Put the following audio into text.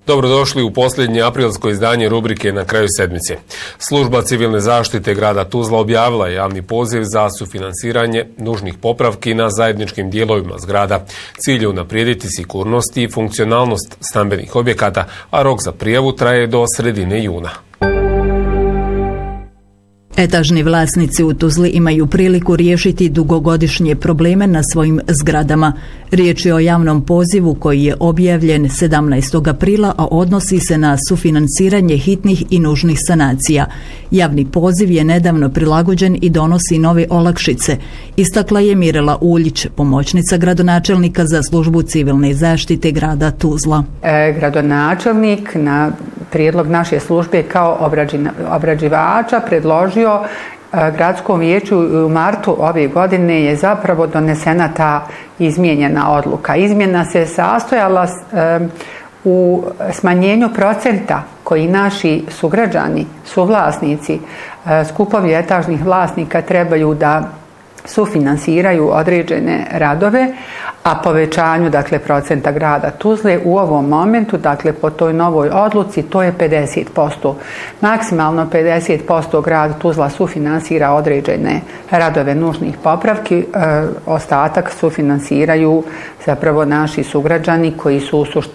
Dobrodošli u posljednje aprilsko izdanje rubrike Na kraju sedmice. Služba civilne zaštite grada Tuzla objavila je javni poziv za sufinansiranje nužnih popravki na zajedničkim dijelovima zgrada. Cilj je unaprijediti sigurnost i funkcionalnost stambenih objekata, a rok za prijavu traje do sredine juna. Etažni vlasnici u Tuzli imaju priliku riješiti dugogodišnje probleme na svojim zgradama. Riječ je o javnom pozivu koji je objavljen 17. aprila, a odnosi se na sufinansiranje hitnih i nužnih sanacija. Javni poziv je nedavno prilagođen i donosi nove olakšice, istakla je Mirela Uljić, pomoćnica gradonačelnika za službu civilne zaštite grada Tuzla. Gradonačelnik na prijedlog naše službe kao obrađivača predložio gradskom vijeću u martu ove godine je zapravo donesena ta izmijenjena odluka. Izmjena se sastojala u smanjenju procenta koji naši sugrađani, suvlasnici, skupovi etažnih vlasnika trebaju da sufinansiraju određene radove, a povećanju procenta grada Tuzle u ovom momentu, po toj novoj odluci, to je 50%. Maksimalno 50% grad Tuzla sufinansira određene radove nužnih popravki, ostatak sufinansiraju zapravo naši sugrađani koji su u suštini